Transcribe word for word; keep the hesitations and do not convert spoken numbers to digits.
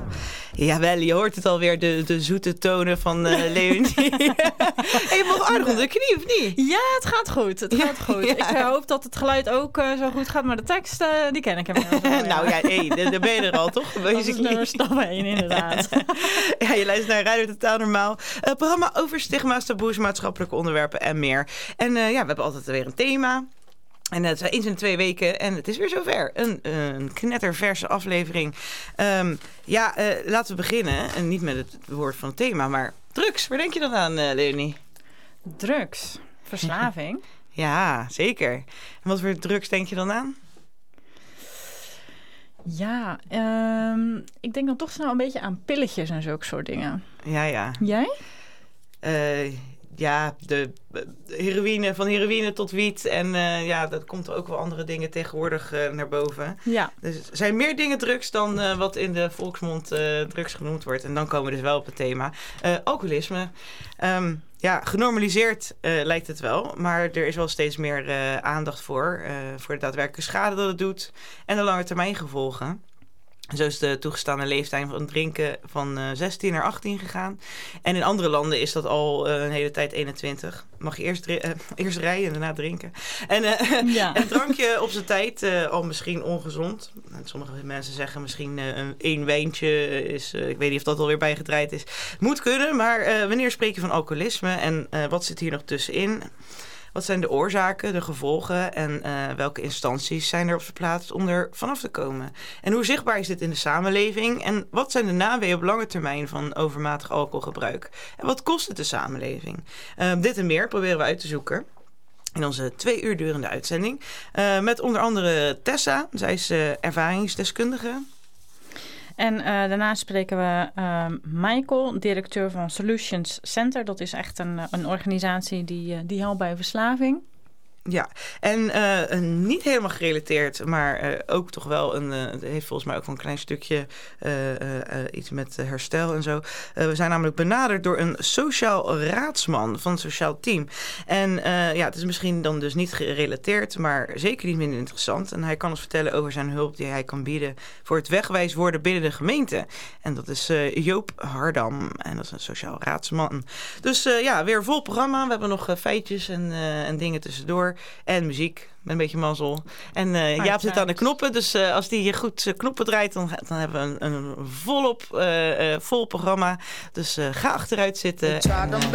Maastroomschaal. Jawel, je hoort het alweer, de, de zoete tonen van uh, Leonie. Hey, je mag aardig onder de knie, of niet? Ja, het gaat goed. Het gaat goed. Ja. Ik uh, hoop dat het geluid ook uh, zo goed gaat, maar de tekst, uh, die ken ik inmiddels wel. Ja. Nou ja, hey, daar ben je er al, toch? Dat is nummer stap één, inderdaad. Ja, je luistert naar Radio Totaal Normaal. Een programma over stigma's, taboes, maatschappelijke onderwerpen en meer. En uh, ja, we hebben altijd weer een thema. En het is eens in twee weken en het is weer zover. Een, een knetterverse aflevering. Um, ja, uh, laten we beginnen. En niet met het woord van het thema, maar drugs. Waar denk je dan aan, uh, Leonie? Drugs? Verslaving? Ja, zeker. En wat voor drugs denk je dan aan? Ja, um, ik denk dan toch snel een beetje aan pilletjes en zulke soort dingen. Ja, ja. Jij? Uh, ja, de heroïne, van heroïne tot wiet. En uh, ja, dat komt er ook wel andere dingen tegenwoordig uh, naar boven. Ja. Dus er zijn meer dingen drugs dan uh, wat in de volksmond uh, drugs genoemd wordt. En dan komen we dus wel op het thema. Uh, alcoholisme. Um, ja, genormaliseerd uh, lijkt het wel. Maar er is wel steeds meer uh, aandacht voor. Uh, voor de daadwerkelijke schade dat het doet. En de lange termijn gevolgen. Zo is de toegestane leeftijd van drinken van uh, zestien naar achttien gegaan. En in andere landen is dat al uh, een hele tijd eenentwintig. Mag je eerst, uh, eerst rijden en daarna drinken. En uh, ja. een drankje op zijn tijd, uh, al misschien ongezond. En sommige mensen zeggen misschien uh, een één wijntje is, uh, ik weet niet of dat alweer bijgedraaid is. Moet kunnen, maar uh, wanneer spreek je van alcoholisme en uh, wat zit hier nog tussenin? Wat zijn de oorzaken, de gevolgen en uh, welke instanties zijn er op zijn plaats om er vanaf te komen? En hoe zichtbaar is dit in de samenleving? En wat zijn de naweeën op lange termijn van overmatig alcoholgebruik? En wat kost het de samenleving? Uh, dit en meer proberen we uit te zoeken in onze twee uur durende uitzending. Uh, met onder andere Tessa, zij is uh, ervaringsdeskundige. En uh, daarna spreken we uh, Michael, directeur van Solutions Center. Dat is echt een, een organisatie die, uh, die helpt bij verslaving. Ja, en uh, een, niet helemaal gerelateerd, maar uh, ook toch wel een, uh, het heeft volgens mij ook wel een klein stukje uh, uh, uh, iets met uh, herstel en zo. Uh, we zijn namelijk benaderd door een sociaal raadsman van het sociaal team. En uh, ja, het is misschien dan dus niet gerelateerd, maar zeker niet minder interessant. En hij kan ons vertellen over zijn hulp die hij kan bieden voor het wegwijs worden binnen de gemeente. En dat is uh, Joop Hardam en dat is een sociaal raadsman. Dus uh, ja, weer vol programma. We hebben nog uh, feitjes en, uh, en dingen tussendoor. En muziek, met een beetje mazzel. En uh, Jaap zit aan de knoppen, dus uh, als die goed uh, knoppen draait, dan, dan hebben we een, een volop uh, uh, vol programma. Dus uh, ga achteruit zitten.